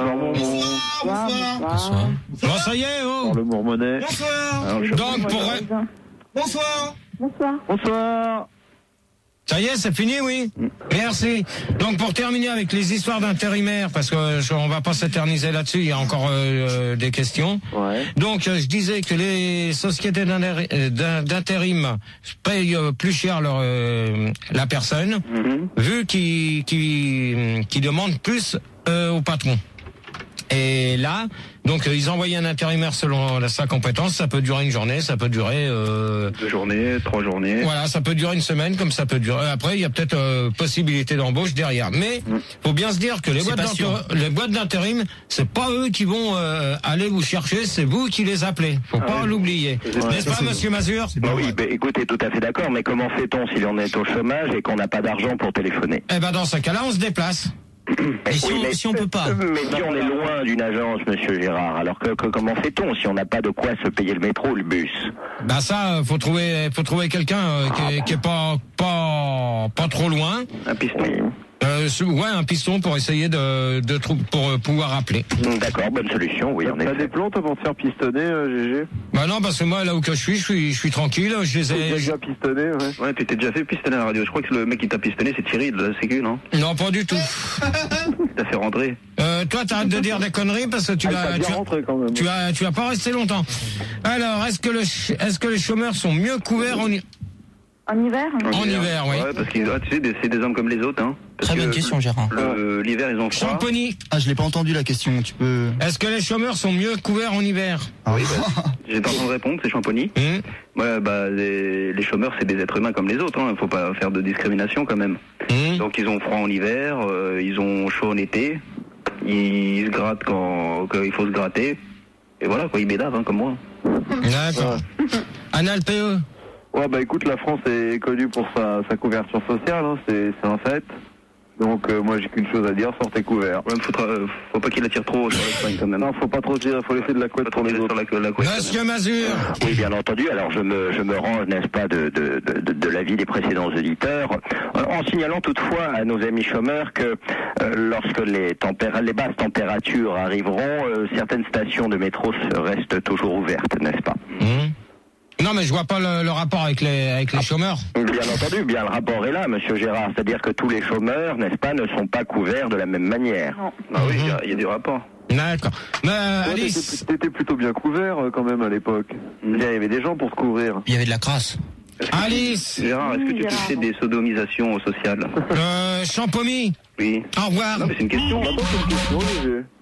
Bonsoir. Bon, ça y est, oh. Le Mourmonnais. Bonsoir. Donc, Bonsoir. Bonsoir. Bonsoir. Ça y est, c'est fini, oui. Merci. Donc pour terminer avec les histoires d'intérimaires, parce que on va pas s'éterniser là-dessus, il y a encore des questions. Ouais. Donc je disais que les sociétés d'intérim payent plus cher la personne, vu qu'ils demandent plus au patron. Et là, donc ils envoient un intérimaire selon sa compétence. Ça peut durer une journée, ça peut durer 2 journées, 3 journées. Voilà, ça peut durer une semaine, comme ça peut durer. Après, il y a peut-être possibilité d'embauche derrière. Mais faut bien se dire que les boîtes d'intérim, c'est pas eux qui vont aller vous chercher, c'est vous qui les appelez. Faut pas l'oublier, n'est-ce pas, Monsieur Mazur? Oui, écoutez, tout à fait d'accord. Mais comment fait-on si l'on est au chômage et qu'on n'a pas d'argent pour téléphoner? Eh ben, dans ce cas-là, on se déplace. Et si on peut pas? Mais si on est loin d'une agence, Monsieur Gérard, alors comment fait-on si on n'a pas de quoi se payer le métro ou le bus? Bah ça, faut trouver quelqu'un qui est pas trop loin. Un piston. Un piston pour essayer pour pouvoir appeler. D'accord, bonne solution, oui, en effet. T'as des plans, toi, pour te faire pistonner, GG? Bah non, parce que moi, là où je suis tranquille, je les ai... déjà pistonné, ouais. Ouais, tu t'es déjà fait pistonner à la radio. Je crois que le mec qui t'a pistonné, c'est Thierry de la Sécu, non? Non, pas du tout. T'as fait rentrer. Toi, t'arrêtes de dire des conneries parce que tu vas pas rester longtemps. Alors, est-ce que les chômeurs sont mieux couverts en hiver? En hiver, oui. Ouais, parce que tu sais, c'est des hommes comme les autres, hein. Très bonne question, Gérard. L'hiver, ils ont froid. Champagny. Ah, je l'ai pas entendu la question, tu peux... Est-ce que les chômeurs sont mieux couverts en hiver? Oui, j'ai pas entendu répondre, c'est Champagny. Ouais, les chômeurs, c'est des êtres humains comme les autres, hein. Faut pas faire de discrimination quand même. Donc ils ont froid en hiver, ils ont chaud en été, ils se grattent quand il faut se gratter. Et voilà, quoi, ils bédavent, hein, comme moi. D'accord. Anal PE. Ouais, écoute, la France est connue pour sa couverture sociale, hein, c'est un fait. Donc moi j'ai qu'une chose à dire, sortez couverts. Ouais, faut pas qu'il attire trop sur l'Espagne quand même. Non, faut pas trop tirer, faut laisser de la couette pour les autres. Monsieur Mazur. Oui, bien entendu. Alors je me range, n'est-ce pas, de l'avis des précédents auditeurs, en signalant toutefois à nos amis chômeurs que lorsque les basses températures arriveront, certaines stations de métro restent toujours ouvertes, n'est-ce pas? Non, mais je vois pas le rapport avec les chômeurs. Bien entendu, le rapport est là, Monsieur Gérard. C'est-à-dire que tous les chômeurs, n'est-ce pas, ne sont pas couverts de la même manière. Ah oui, il y a du rapport. D'accord. Mais Alice, t'étais plutôt bien couvert quand même à l'époque. Il y avait des gens pour te couvrir. Il y avait de la crasse. Alice. Gérard, est-ce que tu fais des sodomisations sociales? Champomy. Oui. Au revoir. Non, mais c'est une question.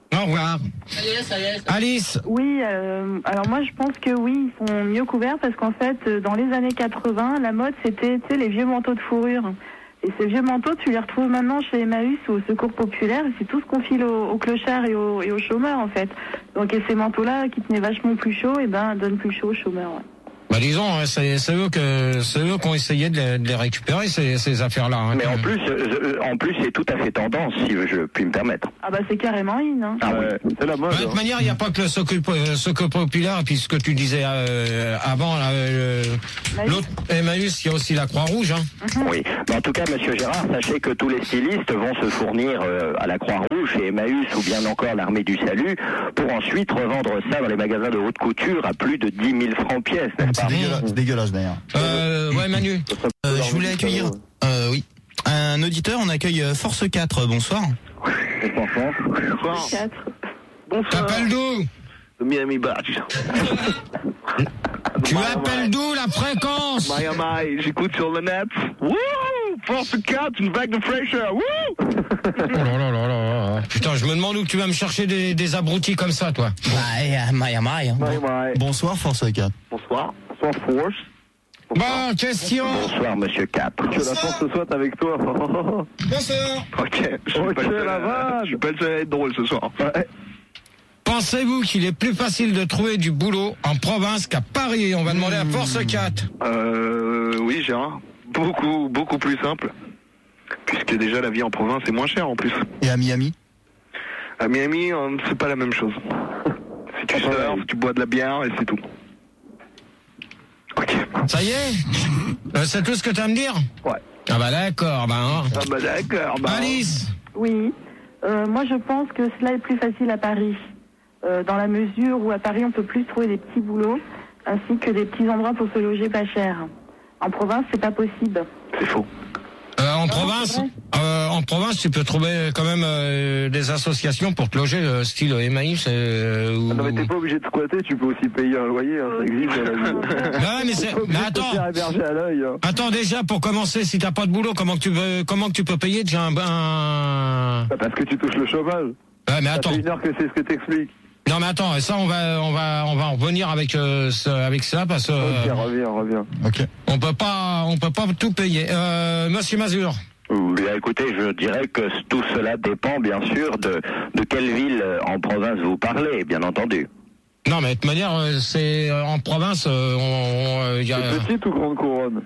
Au revoir. Alice. Oui, alors moi je pense que oui, ils sont mieux couverts parce qu'en fait, dans les années 80, la mode c'était, tu sais, les vieux manteaux de fourrure. Et ces vieux manteaux, tu les retrouves maintenant chez Emmaüs ou au Secours Populaire. Et c'est tout ce qu'on file aux clochards et aux chômeurs en fait. Donc et ces manteaux-là qui tenaient vachement plus chaud, et ben donnent plus chaud aux chômeurs. Ouais. Bah disons, c'est eux qui ont essayé de les récupérer ces affaires-là. Hein. Mais en plus, c'est tout à fait tendance, si je puis me permettre. Ah bah c'est carrément in. Hein. Ah ouais, c'est la mode. De toute manière, il n'y a pas que le Secours Populaire, et puis ce que tu disais avant, l'autre Emmaüs, il y a aussi la Croix-Rouge. Hein. Oui, mais en tout cas, Monsieur Gérard, sachez que tous les stylistes vont se fournir à la Croix-Rouge, chez Emmaüs ou bien encore l'Armée du Salut, pour ensuite revendre ça dans les magasins de haute couture à plus de 10 000 francs pièce, n'est-ce pas? C'est dégueulasse d'ailleurs. Ouais, Manu. Je voulais accueillir, oui, un auditeur. On accueille Force 4. Bonsoir. Bonsoir. 4. Bonsoir. T'appelles d'où? De Miami Beach. Tu appelles d'où la fréquence? Miami, j'écoute sur le net. Wouh! Force 4, une vague de fraîcheur. Wouh! Oh là là là là. Putain, je me demande où tu vas me chercher des abrutis comme ça, toi. Miami. Bonsoir Force 4. Bonsoir. Bonsoir, Force. Bon, question. Bonsoir, Monsieur 4. Que la chance ce soit avec toi. Bonsoir. Ok, je suis pas le seul à être drôle ce soir. Ouais. Pensez-vous qu'il est plus facile de trouver du boulot en province qu'à Paris? On va demander à Force 4. Oui, Gérard. Beaucoup plus simple. Puisque déjà la vie en province est moins chère en plus. Et à Miami? À Miami, c'est pas la même chose. Si tu surfes, tu bois de la bière et c'est tout. Ok. Ça y est? C'est tout ce que tu as à me dire? Ouais. Ah bah d'accord, D'accord. Alice. Oui, moi je pense que cela est plus facile à Paris, dans la mesure où à Paris on peut plus trouver des petits boulots, ainsi que des petits endroits pour se loger pas cher. En province, c'est pas possible. C'est faux. En province, tu peux trouver quand même des associations pour te loger, style Emmaüs. Non mais t'es pas obligé de squatter, tu peux aussi payer un loyer, hein, ça existe dans la vie. Mais attends. Héberger à l'œil. Hein. Attends, déjà pour commencer, si t'as pas de boulot, comment que tu peux payer déjà un Parce que tu touches le chômage. Ouais, mais attends. Ça fait une heure que c'est ce que t'expliques. Non mais attends, ça on va en revenir avec ça parce que reviens. Ok. On peut pas tout payer. Monsieur Mazur. Bien, écoutez, je dirais que tout cela dépend bien sûr de quelle ville en province vous parlez, bien entendu. Non, mais de toute manière, c'est en province, y a petite ou grande couronne?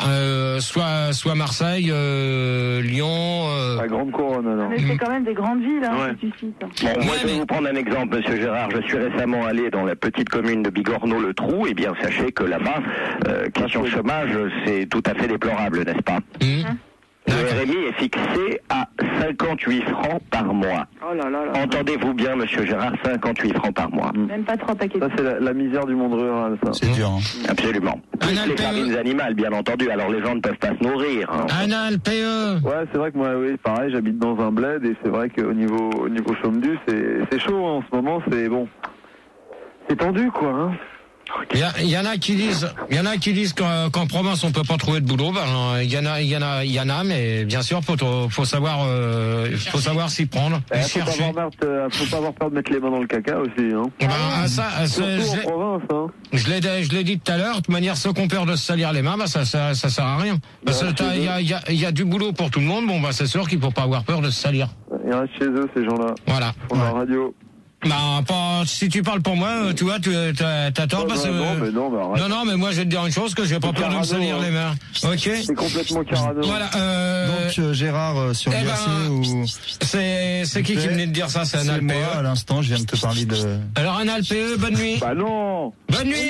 Soit Marseille, Lyon. La grande couronne, alors. Mais c'est quand même des grandes villes, hein, Ouais. que tu cites. Bon, moi, je vais vous prendre un exemple, Monsieur Gérard. Je suis récemment allé dans la petite commune de Bigorneau-le-Trou. Eh bien, sachez que là-bas, question chômage, c'est tout à fait déplorable, n'est-ce pas? Le RMI est fixé à 58 francs par mois. Oh là là là. Entendez-vous bien, Monsieur Gérard, 58 francs par mois. Même pas 3 paquets. Ça, c'est la misère du monde rural, ça. C'est dur. Hein. Absolument. Plus les farines animales, bien entendu. Alors les gens ne peuvent pas se nourrir. Hein. Anal, PE. Ouais, c'est vrai que moi, oui, pareil, j'habite dans un bled et c'est vrai qu'au niveau chôme-du, c'est chaud, hein, en ce moment, c'est bon. C'est tendu, quoi, hein. Il y en a qui disent qu'en province on peut pas trouver de boulot. Ben, il y en a, mais bien sûr faut savoir s'y prendre. Faut pas avoir peur de mettre les mains dans le caca aussi, hein. Surtout en province, hein. Je l'ai dit tout à l'heure. De toute manière, ceux qui ont peur de se salir les mains, bah ça sert à rien. Parce que il y a du boulot pour tout le monde. Bon, bah c'est sûr qu'il faut pas avoir peur de se salir. Ils restent chez eux, ces gens-là. Voilà. Ils font la radio. Bah, si tu parles pour moi, tu vois, t'as tort parce que... Non, mais moi, je vais te dire une chose, que j'ai pas peur de me salir les mains. Ok? C'est complètement carano. Voilà, Donc, Gérard, sur GRC ou... C'est qui venait de dire ça? C'est un moi, à l'instant, je viens de te parler de... Alors, un PE, bonne nuit. Bah non! Bonne nuit!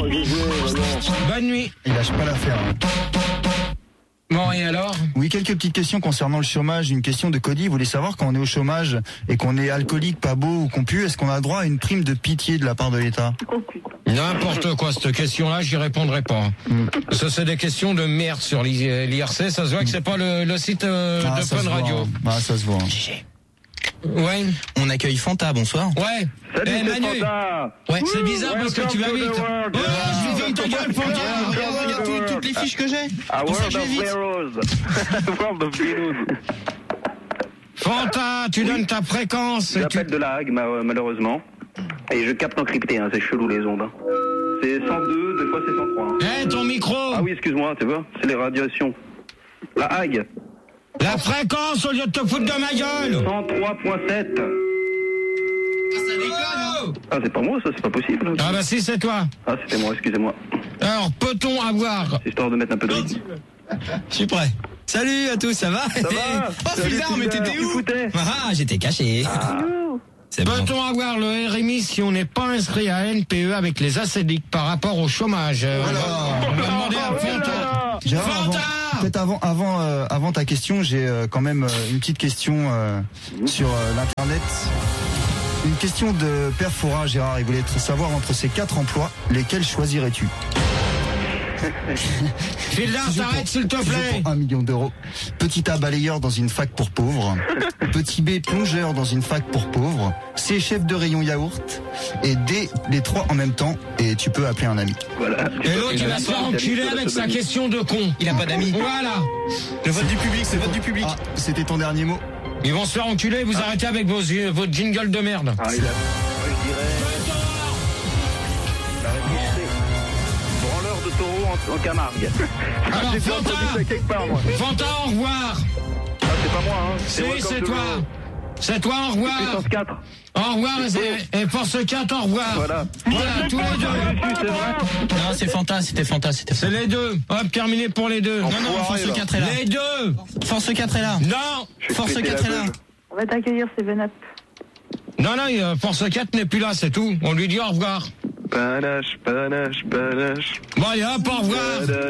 Bonne nuit! Il lâche pas l'affaire. Bon, et alors? Oui, quelques petites questions concernant le chômage. Une question de Cody. Vous voulez savoir, quand on est au chômage et qu'on est alcoolique, pas beau ou qu'on pue, est-ce qu'on a droit à une prime de pitié de la part de l'État? N'importe quoi, cette question-là, j'y répondrai pas. Ça, c'est des questions de merde sur l'IRC. Ça se voit que c'est pas le site de Fun Radio. Ah, ça se voit. Ouais. On accueille Fanta, bonsoir. Ouais. Salut, Manu. Fanta. Ouais, c'est bizarre parce que tu vas vite. Oh, je vais ta gueule, Fanta. Regarde toutes les fiches que j'ai. A World of Heroes. World of Heroes. Fanta, tu donnes ta fréquence. J'appelle de la Hague, malheureusement. Et je capte en crypté, hein, c'est chelou les ondes. Hein. C'est 102, des fois c'est 103. Hein. Eh, ton micro. Ah oui, excuse-moi, tu vois, c'est les radiations. La Hague. La fréquence au lieu de te foutre de ma gueule. 103.7. Ça déconne. Ah, c'est pas moi, ça, c'est pas possible. Ah bah si, c'est toi. Ah, c'était moi, excusez-moi. Alors, peut-on avoir... Histoire de mettre un peu de rythme. Je suis prêt. Salut à tous, ça va? Ça va? Oh, Phildar, mais t'étais où? Ah, j'étais caché. C'est Peut-on bon. avoir le RMI si on n'est pas inscrit à NPE avec les ACDIC par rapport au chômage? On va demander à Fanta. Gérard, peut-être avant ta question, j'ai quand même une petite question sur l'internet. Une question de Père Fouras, Gérard. Il voulait savoir entre ces 4 emplois, lesquels choisirais-tu? Phildar, t'arrêtes s'il te plaît. Pour 1 million d'euros. Petit A, balayeur dans une fac pour pauvres. Petit B, plongeur dans une fac pour pauvres. C, chef de rayon yaourt. Et D, les 3 en même temps. Et tu peux appeler un ami. Voilà. Et l'autre, il va se faire enculer avec sa question de con. Il a pas d'amis. Voilà. Le vote du public, c'est le vote du public. Ah, c'était ton dernier mot? Ils vont se faire enculer, vous arrêtez avec votre jingle de merde. Ah, il a... Moi, je dirais... La réponse, c'est... Branleur de taureau en Camargue. Alors, J'ai déjà entendu ça quelque part, moi. Fanta, au revoir. Ah, c'est pas moi, hein. Si, moi c'est comme toi. C'est toi, au revoir. Puissance 4. Au revoir, et Force 4, au revoir. Voilà. Voilà, tous les deux. C'est vrai. Non, c'est Fanta, c'était Fanta, c'était C'est les deux. Hop, terminé pour les deux. Non, non, Force 4 est là. Les deux. Force 4 est là. Non. Force 4 est là. On va t'accueillir, Seven Up. Non, non, Force 4 n'est plus là, c'est tout. On lui dit au revoir. Panache, panache, panache. Bon, allez, hop, au revoir.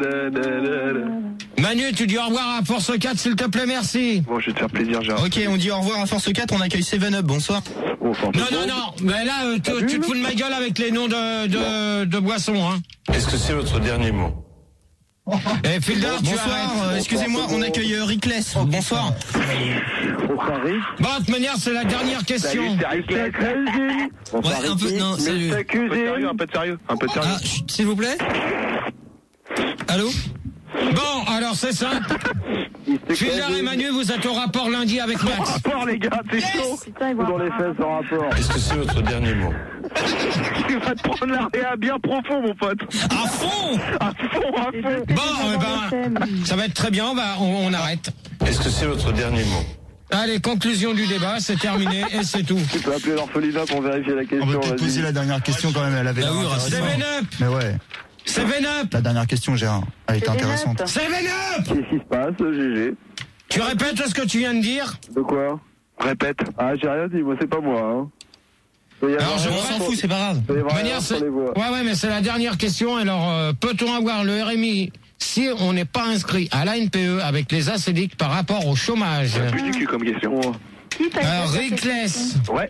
Manu, tu dis au revoir à Force 4, s'il te plaît, merci. Bon, je vais te faire plaisir, Gérard. Ok, on dit au revoir à Force 4, on accueille 7up, bonsoir. Non, non, non, mais là, tu te fous de ma gueule avec les noms de boissons, hein. Est-ce que c'est votre dernier mot? Eh, Phildar, tu Bonsoir, arrêtes. excusez-moi, on accueille Rickless, bonsoir. Bonsoir, Rick. Bon, de toute manière, c'est la dernière question. Salut, c'est Rick. Ouais, un peu, non, salut. Un peu de sérieux, un peu de sérieux. Ah, chut, s'il vous plaît. Allô? Bon, alors c'est simple. Phildar et Manu, vous êtes au rapport lundi avec Max. Rapport, les gars, t'es chaud. Putain, ils vont Dans les fesses en rapport. Est-ce que c'est votre dernier mot? Tu vas te prendre l'arrière bien profond, mon pote. À fond! À fond, à fond. Bon, eh ben, ça va être très bien, on arrête. Est-ce que c'est votre dernier mot? Allez, conclusion du débat, c'est terminé et c'est tout. Tu peux appeler l'orphelinat pour vérifier la On question. peut peut-être poser la dernière question quand même, elle avait l'air intéressante. 7up. Mais ouais, 7up. la dernière question, Gérard, elle était intéressante. 7up. Qu'est-ce qui se passe, GG? Tu répètes ce que tu viens de dire? De quoi? Répète. Ah, j'ai rien dit, moi, c'est pas moi, hein. Alors, je On s'en fout, c'est pas grave. Il va y avoir manière, un sur les voix. ouais, mais c'est la dernière question. Alors, peut-on avoir le RMI si on n'est pas inscrit à la NPE avec les ACDIC par rapport au chômage? Plus du cul comme question. Qui t'a Alors, Rickless. Ouais.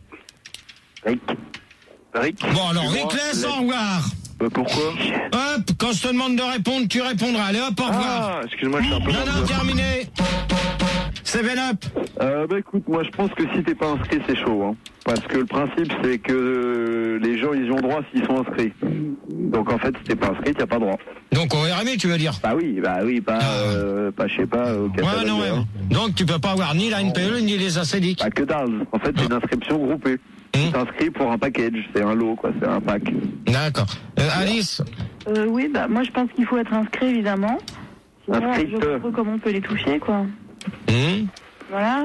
Rick. Bon, alors, Rickless, au revoir. Pourquoi? Hop, quand je te demande de répondre, tu répondras. Allez, hop, au revoir. Ah, excuse-moi, je suis un peu... Non, terminé. 7up. Bah écoute, moi je pense que si t'es pas inscrit, c'est chaud, hein. Parce que le principe, c'est que les gens, ils y ont droit s'ils sont inscrits. Donc en fait, si t'es pas inscrit, t'as pas droit. Donc au RMI, tu veux dire? Bah oui, pas je sais pas, au Ouais, non, ouais. Donc tu peux pas avoir ni la NPE ni les ACDIC. Bah que dalle. En fait, c'est une inscription groupée. Tu t'inscris pour un package, c'est un lot, quoi, c'est un pack. D'accord. Alice? Oui, bah moi je pense qu'il faut être inscrit évidemment. Sinon, Inscrite. je vois pas comment on peut les toucher, quoi. Voilà.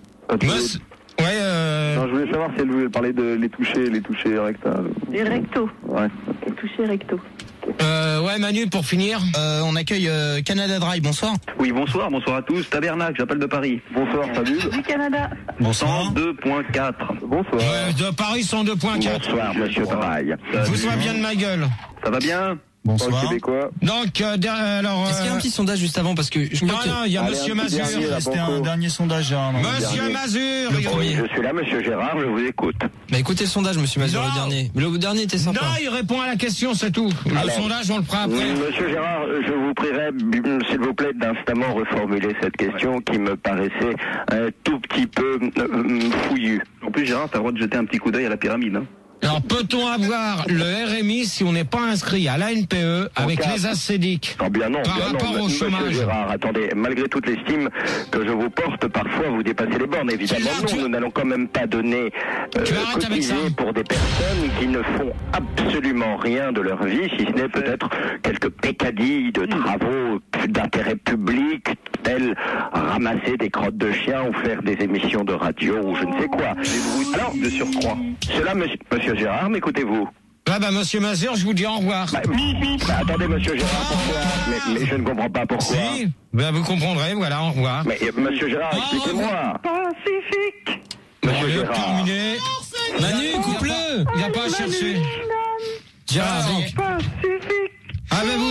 Non, je voulais savoir si elle voulait parler de les toucher rectales. Les rectos. Ouais. Les toucher recto. Ouais, Manu, pour finir. On accueille Canada Dry, bonsoir. Oui, bonsoir à tous. Tabernacle, j'appelle de Paris. Bonsoir, salut. Du Canada. Bonsoir. 102.4. Bonsoir. De Paris 102.4. Bonsoir, monsieur Draille. Vous soyez bien de ma gueule. Ça va bien? Bonsoir. Québécois. Donc, alors... Est-ce qu'il y a un petit sondage juste avant? Parce que je crois Non, il y a Monsieur Mazur. C'était un dernier sondage, Gérard. non, Monsieur Mazur. Oui, je suis là, monsieur Gérard, je vous écoute. Bah écoutez le sondage, monsieur Mazur, le dernier. Le dernier était sympa. Non, il répond à la question, c'est tout. Le sondage, on le fera après. Monsieur Gérard, je vous prierai, s'il vous plaît, d'instamment reformuler cette question qui me paraissait un tout petit peu fouillue. En plus, Gérard, t'as le droit de jeter un petit coup d'œil à la pyramide, hein. Alors, peut-on avoir le RMI si on n'est pas inscrit à l'ANPE avec les ACDIC Oh bien non, par bien rapport non, au Monsieur chômage? Gérard, attendez, malgré toute l'estime que je vous porte, parfois vous dépassez les bornes. Évidemment, non, nous n'allons quand même pas donner cotiser pour des personnes qui ne font absolument rien de leur vie, si ce n'est peut-être quelques peccadilles de travaux d'intérêt public, tels ramasser des crottes de chiens ou faire des émissions de radio ou je ne sais quoi. Alors, de surcroît, cela, monsieur Gérard, m'écoutez-vous? Ah bah monsieur Mazur, je vous dis au revoir. Attendez monsieur Gérard, pourquoi mais je ne comprends pas pourquoi. Si, bah vous comprendrez, voilà, au revoir. Mais monsieur Gérard, expliquez-moi. Pacifique. Monsieur Gérard. Terminé. Manu, coupe-le. Il n'a pas à chercher. Gérard, donc. Avez-vous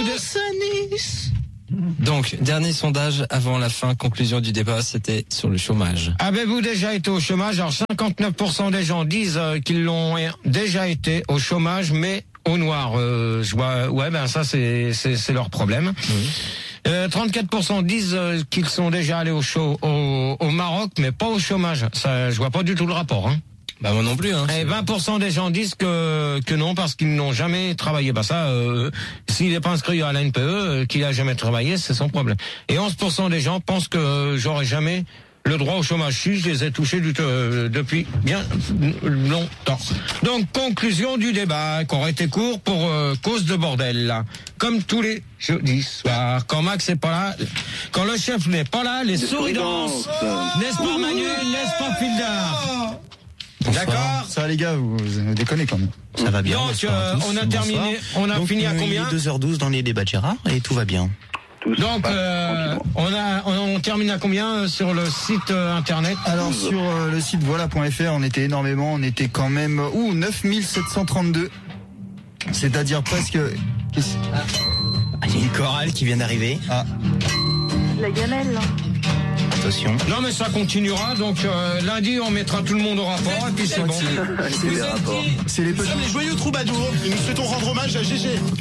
Donc, dernier sondage avant la fin, conclusion du débat, c'était sur le chômage. Avez-vous déjà été au chômage? Alors 59% des gens disent qu'ils l'ont déjà été au chômage, mais au noir. Je vois, ouais, ben ça c'est leur problème. Oui. 34% disent qu'ils sont déjà allés au Maroc, mais pas au chômage. Ça, je vois pas du tout le rapport. Hein. Bah moi non plus. Hein, et 20% des gens disent que non parce qu'ils n'ont jamais travaillé. Bah ça, s'il n'est pas inscrit à l'ANPE, qu'il a jamais travaillé, c'est son problème. Et 11% des gens pensent que j'aurais jamais le droit au chômage. Si, je les ai touchés depuis bien longtemps. Donc conclusion du débat, qui aurait été court pour cause de bordel. Là. Comme tous les jeudis soirs, quand Max n'est pas là, quand le chef n'est pas là, les souris dansent. N'est-ce pas Manu, n'est-ce pas Fildar? D'accord. Ça va les gars, vous déconnez quand même. Ça va bien. Donc on a terminé, on a fini à combien? Il est 2h12 dans les débats de Gérard et tout va bien. Donc on termine à combien sur le site internet? Alors sur le site voilà.fr, on était énormément, on était quand même 9732. C'est-à-dire presque il y a une chorale qui vient d'arriver. Ah. La gamelle. Attention. Non mais ça continuera, donc lundi on mettra tout le monde au rapport et puis c'est bon. C'est les petits. Nous sommes les joyeux troubadours et nous souhaitons rendre hommage à GG.